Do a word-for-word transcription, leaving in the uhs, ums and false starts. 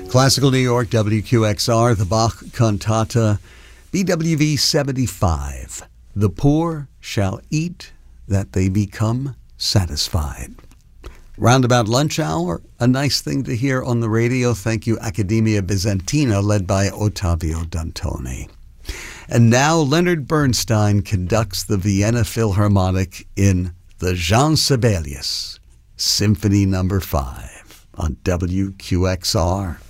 Classical New York, W Q X R, the Bach Cantata, B W V seventy-five. The poor shall eat that they become satisfied. Roundabout lunch hour, a nice thing to hear on the radio. Thank you, Accademia Bizantina, led by Ottavio Dantoni. And now Leonard Bernstein conducts the Vienna Philharmonic in the Jean Sibelius Symphony Number five on W Q X R.